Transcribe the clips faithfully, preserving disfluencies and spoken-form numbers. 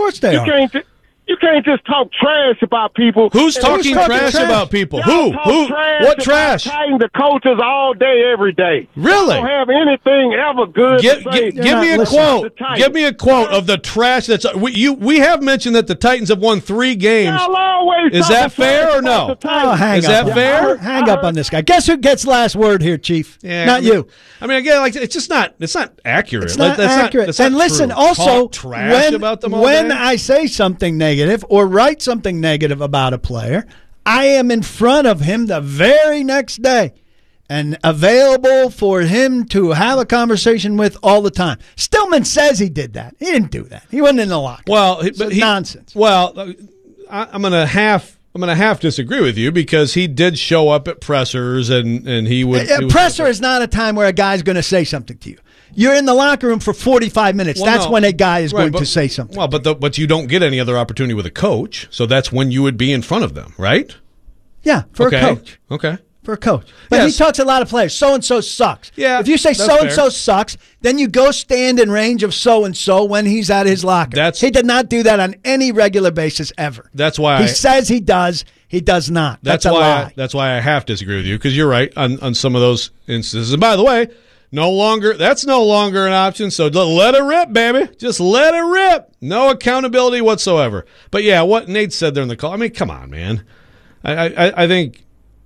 course they you are. Can't, you can't just talk trash about people. Who's talking, talking trash, trash? about people? Y'all Who? talk Who? Trash What about trash? Titan, the coaches all day, every day. Really? Don't have anything ever good Give, to say. give, give me a listening. quote. Give me a quote of the trash that's we, you. We have mentioned that the Titans have won three games. Y'all always Is talking that fair trash or about no? the Titans. Oh, hang Is up that on fair? Him. Hang up on this guy. Guess who gets last word here, Chief? Yeah, Not I mean, you. I mean, again, like it's just not. It's not accurate. It's Like, not that's accurate. Not, that's and not listen, true. also, Talk trash when, about them all when day? I say something negative or write something negative about a player, I am in front of him the very next day and available for him to have a conversation with all the time. Stillman says he did that. He didn't do that. He wasn't in the locker. Well, he- So but he, nonsense. Well, I, I'm gonna half. I'm gonna half disagree with you because he did show up at pressers and and he would. A he was- presser is not a time where a guy's going to say something to you. You're in the locker room for forty-five minutes. Well, That's no. when a guy is Right, going but- to say something. Well, but the, but you don't get any other opportunity with a coach, so that's when you would be in front of them, right? Yeah, for okay. a coach. Okay. For a coach. But Yes. he talks a lot of players. So-and-so sucks. Yeah, If you say that's so-and-so fair. sucks, then you go stand in range of so-and-so when he's at his locker. That's- he did not do that on any regular basis ever. That's why He I- says he does. He does not. That's, That's, a why. lie. I, that's why I half disagree with you because you're right on, on some of those instances. And by the way, no longer that's no longer an option. So let let it rip, baby. Just let it rip. No accountability whatsoever. But yeah, what Nate said there in the call. I mean, come on, man. I I, I think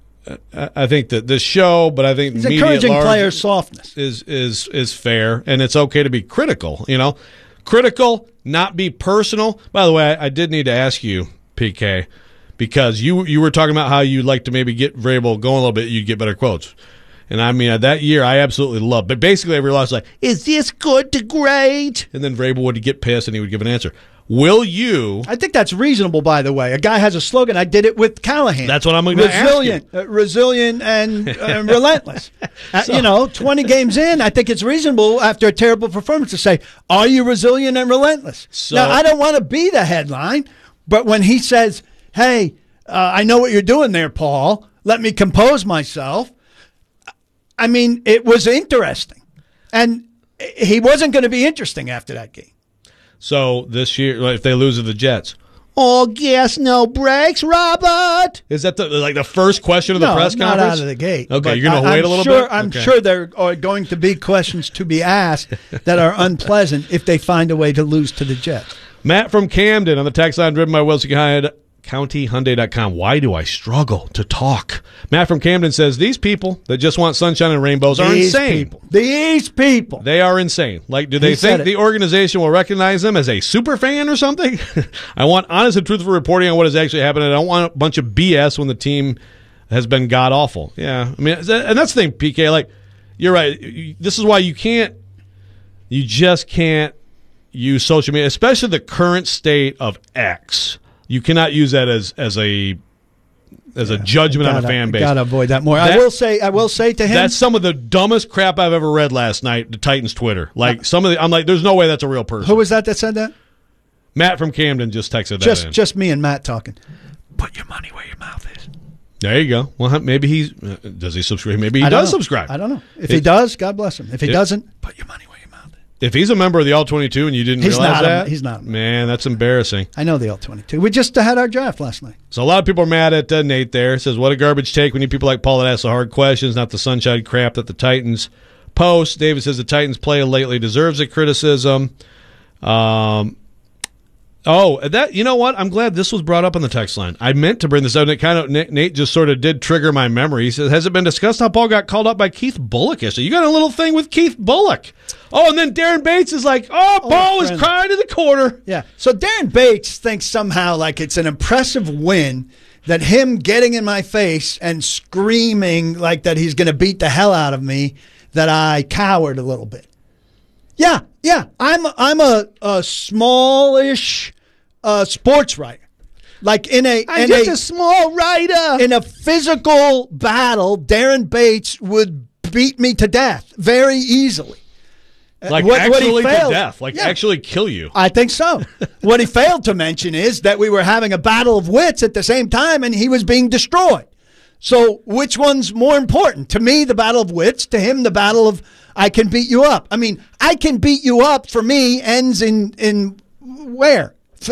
I, I think that this show, but I think He's media at encouraging large player softness. is is is fair, and it's okay to be critical. You know, critical, not be personal. By the way, I, I did need to ask you, P K, because you you were talking about how you like to maybe get Vrabel going a little bit, you'd get better quotes. And I mean, that year I absolutely loved. But basically, every loss was like, is this good to great? And then Vrabel would get pissed and he would give an answer. Will you? I think that's reasonable, by the way. A guy has a slogan. I did it with Callahan. That's what I'm going to ask you. Resilient, uh, resilient, and uh, relentless. Uh, So- you know, twenty games in, I think it's reasonable after a terrible performance to say, "Are you resilient and relentless?" So- now, I don't want to be the headline, but when he says, "Hey, uh, I know what you're doing there, Paul. Let me compose myself," I mean, it was interesting, and he wasn't going to be interesting after that game. So this year, like, if they lose to the Jets, all gas, no brakes, Robert. Is that the like the first question of the no, press not conference? out of the gate. Okay, But you're going I- to wait I'm a little sure, bit. I'm Okay. sure there are going to be questions to be asked that are unpleasant if they find a way to lose to the Jets. Matt from Camden on the text line driven by Wilson County Hyundai dot com. Why do I struggle to talk? Matt from Camden says these people that just want sunshine and rainbows are These insane. people. These people. They are insane. Like, do they He said think it. the organization will recognize them as a super fan or something? I want honest and truthful reporting on what is actually happening. I don't want a bunch of B S when the team has been god awful. Yeah, I mean, and that's the thing, P K. Like, you're right. This is why you can't. You just can't use social media, especially the current state of X. You cannot use that as as a as a judgment gotta, on a fan base. Gotta avoid that more. That- I will say. I will say to him. That's some of the dumbest crap I've ever read last night. The Titans Twitter, like some of the, I'm like, there's no way that's a real person. who was that that said that? Matt from Camden just texted that Just, in. just me and Matt talking. Put your money where your mouth is. There you go. Well, maybe he's uh, does he subscribe? Maybe he I don't does know. subscribe. I don't know. If It- he does, God bless him. If he It- doesn't, put your money where your mouth is. If he's a member of the All twenty-two and you didn't He's realize not a- that, he's not a member. Man, that's embarrassing. I know the L twenty-two. We just had our draft last night. So a lot of people are mad at uh, Nate there. Says, what a garbage take. We need people like Paul that ask the hard questions, not the sunshine crap that the Titans post. David says the Titans play lately deserves a criticism. Um, oh, that you know what? I'm glad this was brought up on the text line. I meant to bring this up, and it kind of Nate, Nate just sort of did trigger my memory. He says, has it been discussed how Paul got called up by Keith Bullock yesterday? You got a little thing with Keith Bullock. Oh, and then Darren Bates is like, oh, Paul was friend. crying in the corner. Yeah. So Darren Bates thinks somehow like it's an impressive win that him getting in my face and screaming like that he's going to beat the hell out of me, that I cowered a little bit. Yeah, yeah. I'm I'm a, a smallish uh, sports writer. Like in a I'm in just a, a small writer. in a physical battle, Darren Bates would beat me to death very easily. Like What- what he actually to failed- death. Like Yeah. actually kill you. I think so. What he failed to mention is that we were having a battle of wits at the same time and he was being destroyed. So which one's more important? To me, the battle of wits. To him, the battle of I can beat you up. I mean, I can beat you up for me ends in, in where?